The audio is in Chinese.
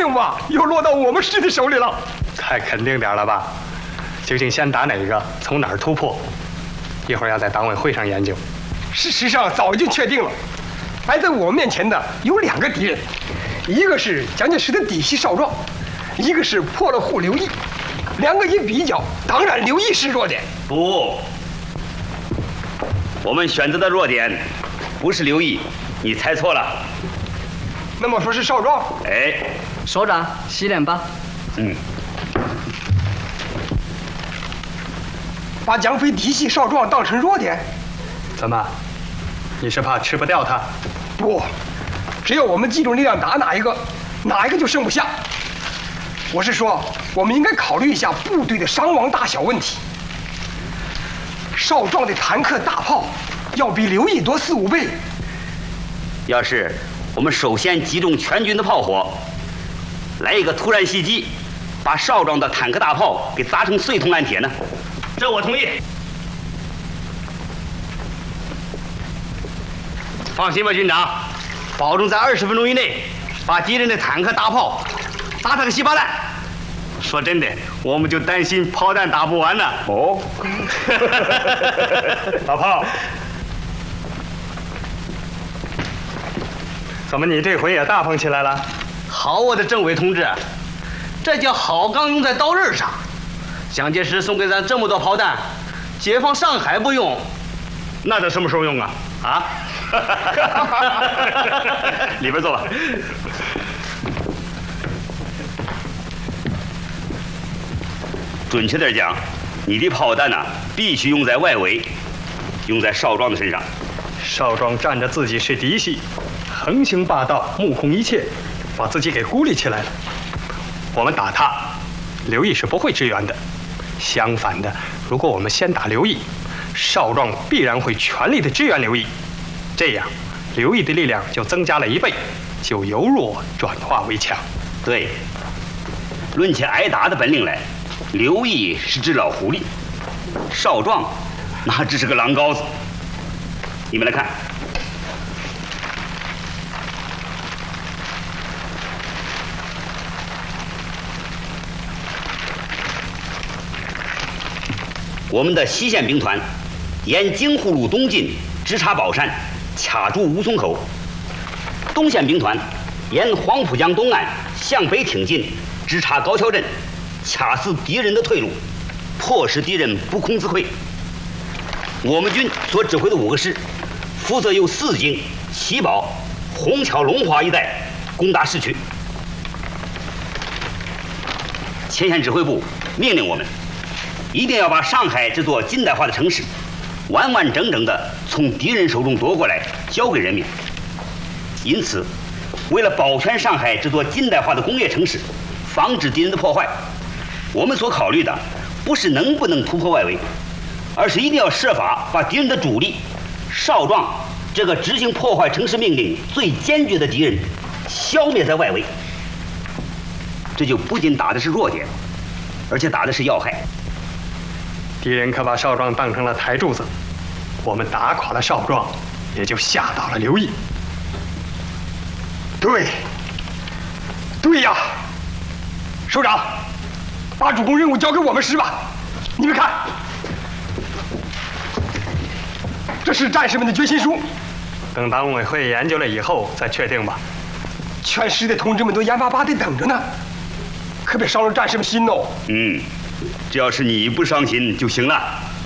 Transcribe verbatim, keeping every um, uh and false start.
定吧，又落到我们师的手里了。 太肯定点了吧？究竟先打哪个，从哪儿突破？一会儿要在党委会上研究。 事实上早已经确定了，摆在我们面前的有两个敌人，一个是蒋介石的嫡系少壮，一个是破了户刘毅。两个一比较，当然刘毅是弱点。 不，我们选择的弱点不是刘毅，你猜错了。 那么说是少壮？ 哎， 首长洗脸吧。 嗯。 把蒋匪嫡系少壮当成弱点？ 怎么？你是怕吃不掉他？ 不，只要我们集中力量打哪一个，哪一个就剩不下。我是说，我们应该考虑一下部队的伤亡大小问题。少壮的坦克大炮要比刘毅多四五倍。 要是我们首先集中全军的炮火，来一个突然袭击，把少壮的坦克大炮给砸成碎铜烂铁呢？这我同意。放心吧，军长，保证在二十分钟以内把敌人的坦克大炮打他个稀巴烂。说真的，我们就担心炮弹打不完呢。 哦，老炮，怎么你这回也大方起来了？ 好，我的政委同志，这叫好钢用在刀刃上。蒋介石送给咱这么多炮弹，解放上海不用，那得什么时候用啊？啊？里边坐吧。准确点讲，你的炮弹呢、啊，必须用在外围，用在少壮的身上。 少壮仗着自己是嫡系，横行霸道，目空一切，把自己给孤立起来了。我们打他，刘毅是不会支援的。相反的，如果我们先打刘毅，少壮必然会全力的支援刘毅，这样刘毅的力量就增加了一倍，就由弱转化为强。 对，论起挨打的本领来，刘毅是只老狐狸，少壮那只是个狼羔子。你们来看，我们的西线兵团沿京沪路东进，直插宝山，卡住吴淞口；东线兵团沿黄浦江东岸向北挺进，直插高桥镇，卡死敌人的退路，迫使敌人不攻自溃。我们军所指挥的五个师，负责由四京、七宝、虹桥、龙华一带攻打市区。前线指挥部命令我们，一定要把上海这座近代化的城市，完完整整地从敌人手中夺过来，交给人民。因此，为了保全上海这座近代化的工业城市，防止敌人的破坏，我们所考虑的不是能不能突破外围，而是一定要设法把敌人的主力少壮这个执行破坏城市命令最坚决的敌人消灭在外围。这就不仅打的是弱点，而且打的是要害。 敌人可把少壮当成了台柱子，我们打垮了少壮，也就吓倒了刘毅。 对，对呀，首长，把主攻任务交给我们师吧。你们看，这是战士们的决心书。 等党委会研究了以后再确定吧。 全师的同志们都眼巴巴地等着呢，可别伤了战士们心哦。 嗯，只要是你不伤心就行了。